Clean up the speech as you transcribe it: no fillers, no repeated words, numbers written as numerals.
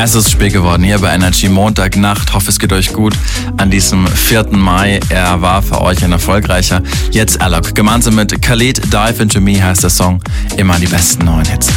Es ist spät geworden hier bei Energy Montagnacht. Hoffe, es geht euch gut an diesem 4. Mai. Er war für euch ein erfolgreicher. Jetzt Alok. Gemeinsam mit Khalid, Dive Into Me heißt der Song. Immer die besten neuen Hits.